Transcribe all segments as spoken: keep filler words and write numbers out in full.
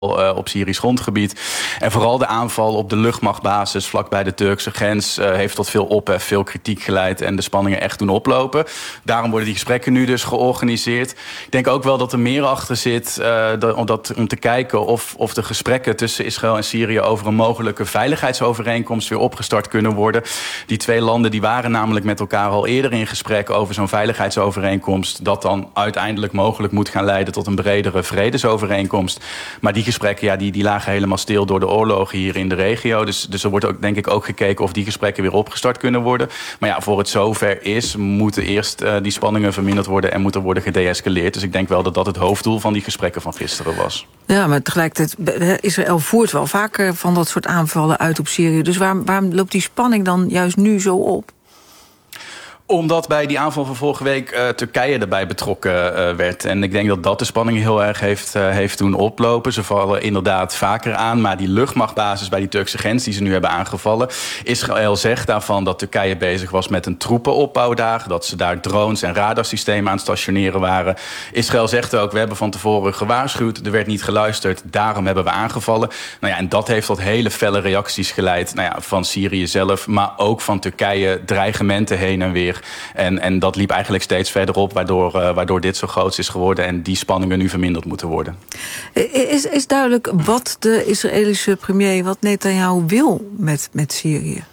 Uh, op Syrisch grondgebied. En vooral de aanval op de luchtmachtbasis vlakbij de Turkse grens uh, heeft tot veel ophef, veel kritiek geleid en de spanningen echt doen oplopen. Daarom worden die gesprekken nu dus georganiseerd. Ik denk ook wel dat er meer achter zit uh, dat, om, dat, om te kijken of, of de gesprekken tussen Israël en Syrië over een mogelijke veiligheidsovereenkomst weer opgestart kunnen worden. Die twee landen die waren namelijk met elkaar al eerder in gesprek over zo'n veiligheidsovereenkomst, dat dan uiteindelijk mogelijk moet gaan leiden tot een bredere vredesovereenkomst. Maar die gesprekken ja, die, die lagen helemaal stil door de oorlogen hier in de regio. Dus, dus er wordt ook, denk ik ook gekeken of die gesprekken weer opgestart kunnen worden. Maar ja, voor het zover is, moeten eerst uh, die spanningen verminderd worden en moet er worden gedeescaleerd. Dus ik denk wel dat dat het hoofddoel van die gesprekken van gisteren was. Ja, maar tegelijkertijd, Israël voert wel vaker van dat soort aanvallen uit op Syrië. Dus waarom, waarom loopt die spanning dan juist nu zo op? Omdat bij die aanval van vorige week uh, Turkije erbij betrokken uh, werd. En ik denk dat dat de spanning heel erg heeft, uh, heeft doen oplopen. Ze vallen inderdaad vaker aan. Maar die luchtmachtbasis bij die Turkse grens die ze nu hebben aangevallen. Israël zegt daarvan dat Turkije bezig was met een troepenopbouw daar. Dat ze daar drones en radarsystemen aan het stationeren waren. Israël zegt ook, we hebben van tevoren gewaarschuwd. Er werd niet geluisterd. Daarom hebben we aangevallen. Nou ja, en dat heeft tot hele felle reacties geleid. Nou ja, van Syrië zelf, maar ook van Turkije. Dreigementen heen en weer. En, en dat liep eigenlijk steeds verder op, waardoor, uh, waardoor dit zo groot is geworden en die spanningen nu verminderd moeten worden. Is, is duidelijk wat de Israëlische premier, wat Netanyahu wil met, met Syrië?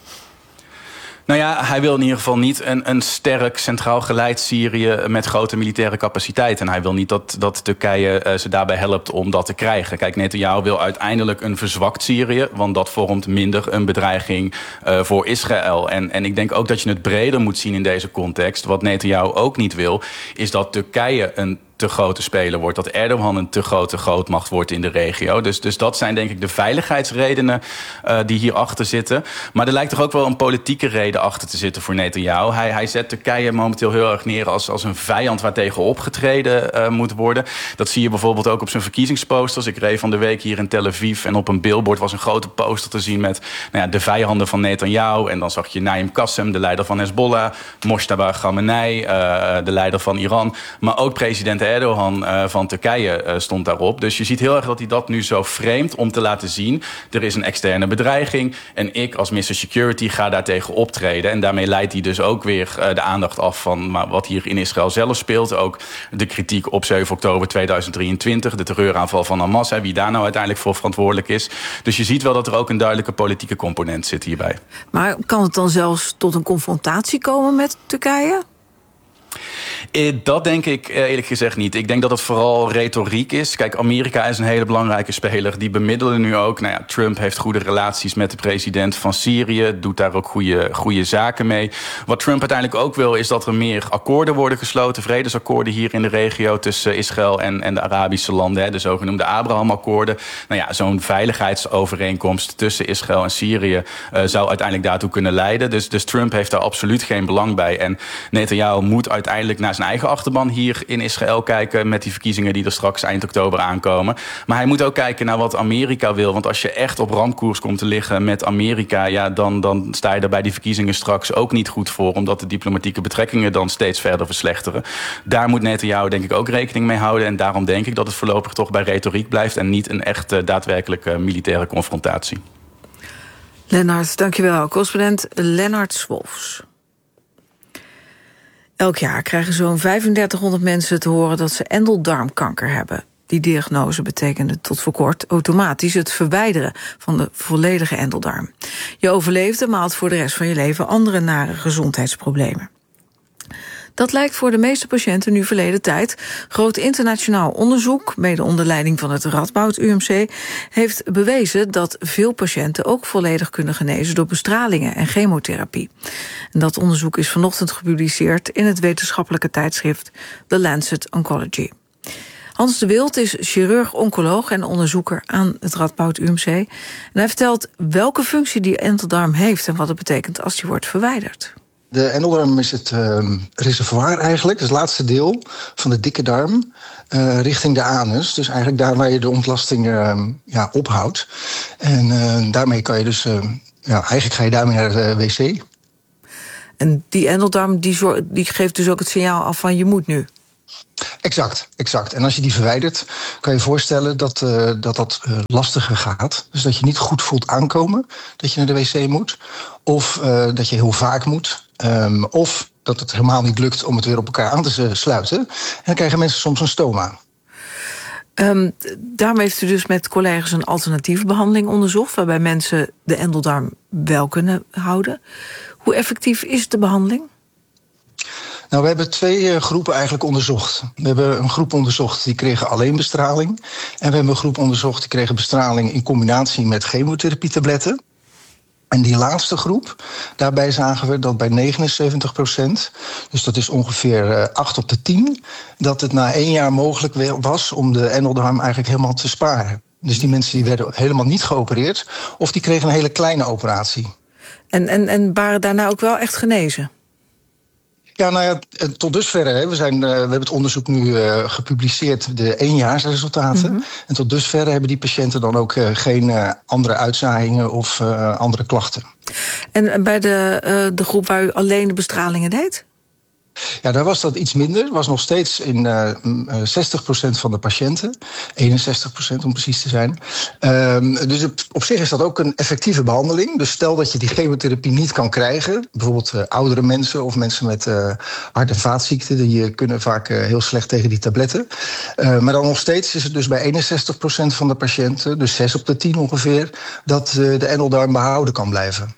Nou ja, hij wil in ieder geval niet een, een sterk centraal geleid Syrië met grote militaire capaciteit. En hij wil niet dat, dat Turkije uh, ze daarbij helpt om dat te krijgen. Kijk, Netanyahu wil uiteindelijk een verzwakt Syrië, want dat vormt minder een bedreiging uh, voor Israël. En, en ik denk ook dat je het breder moet zien in deze context. Wat Netanyahu ook niet wil, is dat Turkije een te grote speler wordt. Dat Erdogan een te grote grootmacht wordt in de regio. Dus, dus dat zijn denk ik de veiligheidsredenen uh, die hierachter zitten. Maar er lijkt toch ook wel een politieke reden achter te zitten voor Netanyahu. Hij, hij zet Turkije momenteel heel erg neer als, als een vijand waar tegen opgetreden uh, moet worden. Dat zie je bijvoorbeeld ook op zijn verkiezingsposters. Ik reed van de week hier in Tel Aviv en op een billboard was een grote poster te zien met nou ja, de vijanden van Netanyahu. En dan zag je Naim Qassem, de leider van Hezbollah, Mojtaba Khamenei, uh, de leider van Iran, maar ook president Erdogan uh, van Turkije uh, stond daarop. Dus je ziet heel erg dat hij dat nu zo framet om te laten zien. Er is een externe bedreiging en ik als mister Security ga daartegen optreden. En daarmee leidt hij dus ook weer uh, de aandacht af van maar wat hier in Israël zelf speelt. Ook de kritiek op zeven oktober tweeduizend drieëntwintig, de terreuraanval van Hamas, hè, wie daar nou uiteindelijk voor verantwoordelijk is. Dus je ziet wel dat er ook een duidelijke politieke component zit hierbij. Maar kan het dan zelfs tot een confrontatie komen met Turkije? Dat denk ik eerlijk gezegd niet. Ik denk dat het vooral retoriek is. Kijk, Amerika is een hele belangrijke speler. Die bemiddelen nu ook. Nou ja, Trump heeft goede relaties met de president van Syrië. Doet daar ook goede, goede zaken mee. Wat Trump uiteindelijk ook wil, is dat er meer akkoorden worden gesloten. Vredesakkoorden hier in de regio tussen Israël en, en de Arabische landen. Hè, de zogenoemde Abraham-akkoorden. Nou ja, zo'n veiligheidsovereenkomst tussen Israël en Syrië uh, zou uiteindelijk daartoe kunnen leiden. Dus, dus Trump heeft daar absoluut geen belang bij. En Netanyahu moet uiteindelijk naar zijn eigen achterban hier in Israël kijken met die verkiezingen die er straks eind oktober aankomen. Maar hij moet ook kijken naar wat Amerika wil. Want als je echt op ramkoers komt te liggen met Amerika, ja, dan, dan sta je er bij die verkiezingen straks ook niet goed voor, omdat de diplomatieke betrekkingen dan steeds verder verslechteren. Daar moet Netanyahu denk ik ook rekening mee houden. En daarom denk ik dat het voorlopig toch bij retoriek blijft en niet een echt uh, daadwerkelijke militaire confrontatie. Lennart, dankjewel. Correspondent Lennart Swolfs. Elk jaar krijgen zo'n drieduizendvijfhonderd mensen te horen dat ze endeldarmkanker hebben. Die diagnose betekende tot voor kort automatisch het verwijderen van de volledige endeldarm. Je overleefde, maar had voor de rest van je leven andere nare gezondheidsproblemen. Dat lijkt voor de meeste patiënten nu verleden tijd. Groot internationaal onderzoek, mede onder leiding van het Radboud U M C, heeft bewezen dat veel patiënten ook volledig kunnen genezen door bestralingen en chemotherapie. En dat onderzoek is vanochtend gepubliceerd in het wetenschappelijke tijdschrift The Lancet Oncology. Hans de Wild is chirurg-oncoloog en onderzoeker aan het Radboud U M C. En hij vertelt welke functie die endeldarm heeft en wat het betekent als die wordt verwijderd. De endeldarm is het uh, reservoir eigenlijk, het laatste deel van de dikke darm, uh, richting de anus. Dus eigenlijk daar waar je de ontlasting uh, ja, ophoudt. En uh, daarmee kan je dus, uh, ja, eigenlijk ga je daarmee naar de wc. En die endeldarm die, die geeft dus ook het signaal af van je moet nu? Exact, exact. En als je die verwijdert, kan je je voorstellen dat uh, dat, dat uh, lastiger gaat. Dus dat je niet goed voelt aankomen dat je naar de wc moet. Of uh, dat je heel vaak moet. Um, of dat het helemaal niet lukt om het weer op elkaar aan te sluiten. En dan krijgen mensen soms een stoma. Um, daarom heeft u dus met collega's een alternatieve behandeling onderzocht, waarbij mensen de endeldarm wel kunnen houden. Hoe effectief is de behandeling? Nou, we hebben twee uh, groepen eigenlijk onderzocht. We hebben een groep onderzocht die kregen alleen bestraling. En we hebben een groep onderzocht die kregen bestraling in combinatie met chemotherapietabletten. En die laatste groep, daarbij zagen we dat bij negenenzeventig procent, dus dat is ongeveer uh, acht op de tien... dat het na één jaar mogelijk was om de endeldarm eigenlijk helemaal te sparen. Dus die mensen die werden helemaal niet geopereerd, of die kregen een hele kleine operatie. En, en, en waren daarna ook wel echt genezen? Ja, nou ja, tot dusverre. Hè, we, zijn, uh, we hebben het onderzoek nu uh, gepubliceerd, de éénjaarsresultaten. Mm-hmm. En tot dusverre hebben die patiënten dan ook uh, geen uh, andere uitzaaiingen of uh, andere klachten. En bij de, uh, de groep waar u alleen de bestralingen deed? Ja, daar was dat iets minder. Het was nog steeds in uh, zestig procent van de patiënten. eenenzestig procent om precies te zijn. Um, dus op, op zich is dat ook een effectieve behandeling. Dus stel dat je die chemotherapie niet kan krijgen. Bijvoorbeeld uh, oudere mensen of mensen met uh, hart- en vaatziekten. Die kunnen vaak uh, heel slecht tegen die tabletten. Uh, maar dan nog steeds is het dus bij eenenzestig procent van de patiënten, dus zes op de tien ongeveer, dat uh, de endeldarm behouden kan blijven.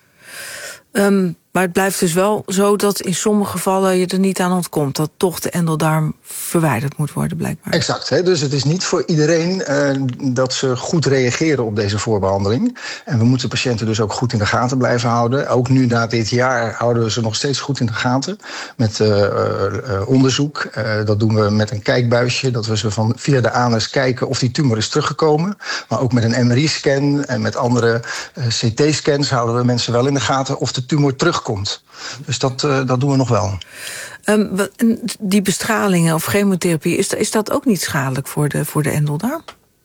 Um, maar het blijft dus wel zo dat in sommige gevallen je er niet aan ontkomt, dat toch de endeldarm verwijderd moet worden, blijkbaar. Exact. Hè? Dus het is niet voor iedereen uh, dat ze goed reageren op deze voorbehandeling. En we moeten patiënten dus ook goed in de gaten blijven houden. Ook nu na dit jaar houden we ze nog steeds goed in de gaten met uh, uh, onderzoek. Uh, dat doen we met een kijkbuisje, dat we ze van via de anus kijken of die tumor is teruggekomen. Maar ook met een M R I-scan en met andere uh, C T-scans houden we mensen wel in de gaten of de tumor terugkomt. Dus dat, uh, dat doen we nog wel. Um, die bestralingen of chemotherapie, is, is dat ook niet schadelijk voor de, voor de endeldarm?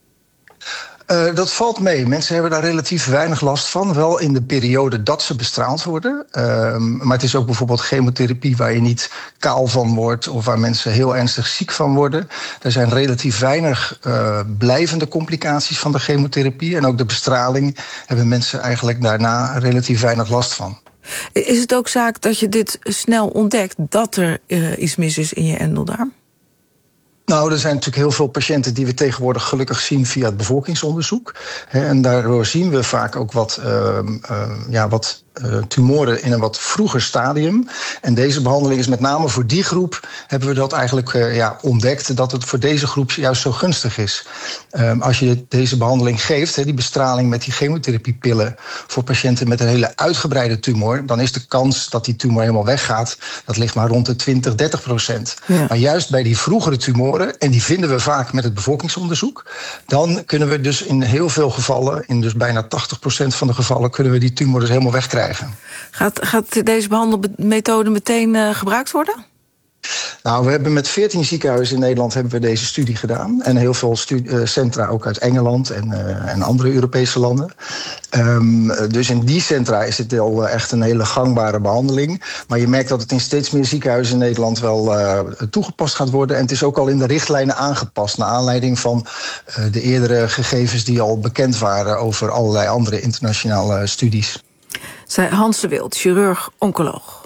Uh, dat valt mee. Mensen hebben daar relatief weinig last van. Wel in de periode dat ze bestraald worden. Uh, maar het is ook bijvoorbeeld chemotherapie waar je niet kaal van wordt of waar mensen heel ernstig ziek van worden. Er zijn relatief weinig uh, blijvende complicaties van de chemotherapie. En ook de bestraling hebben mensen eigenlijk daarna relatief weinig last van. Is het ook zaak dat je dit snel ontdekt, dat er uh, iets mis is in je endeldarm? Nou, er zijn natuurlijk heel veel patiënten die we tegenwoordig gelukkig zien via het bevolkingsonderzoek. En daardoor zien we vaak ook wat, uh, uh, ja, wat uh, tumoren in een wat vroeger stadium. En deze behandeling is met name voor die groep, hebben we dat eigenlijk uh, ja, ontdekt, dat het voor deze groep juist zo gunstig is. Um, als je deze behandeling geeft, he, die bestraling met die chemotherapiepillen voor patiënten met een hele uitgebreide tumor, dan is de kans dat die tumor helemaal weggaat, dat ligt maar rond de twintig, dertig procent. Ja. Maar juist bij die vroegere tumoren, en die vinden we vaak met het bevolkingsonderzoek, dan kunnen we dus in heel veel gevallen, in dus bijna tachtig procent van de gevallen, kunnen we die tumor dus helemaal wegkrijgen. Gaat, gaat deze behandelmethode meteen uh, gebruikt worden? Nou, we hebben met veertien ziekenhuizen in Nederland hebben we deze studie gedaan. En heel veel studie, uh, centra ook uit Engeland en, uh, en andere Europese landen. Um, dus in die centra is het wel uh, echt een hele gangbare behandeling. Maar je merkt dat het in steeds meer ziekenhuizen in Nederland wel uh, toegepast gaat worden. En het is ook al in de richtlijnen aangepast, naar aanleiding van uh, de eerdere gegevens die al bekend waren over allerlei andere internationale studies. Zij Hans de Wild, chirurg-oncoloog.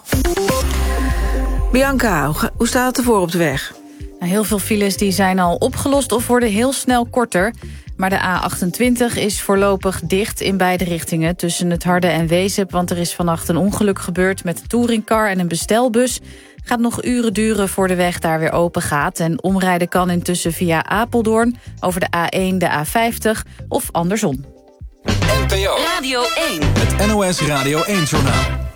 Bianca, hoe staat het ervoor op de weg? Nou, heel veel files die zijn al opgelost of worden heel snel korter. Maar de A achtentwintig is voorlopig dicht in beide richtingen tussen het Harde en Wezep, want er is vannacht een ongeluk gebeurd met een touringcar en een bestelbus. Gaat nog uren duren voor de weg daar weer open gaat. En omrijden kan intussen via Apeldoorn over de A één, de A vijftig of andersom. N P O Radio één. Het N O S Radio één-journaal.